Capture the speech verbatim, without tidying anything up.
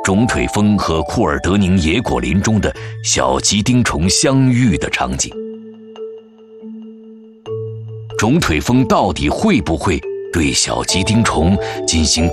肿腿蜂和库尔德宁野果林中的小鸡丁虫相遇的场景。肿腿蜂到底会不会对小鸡丁虫进行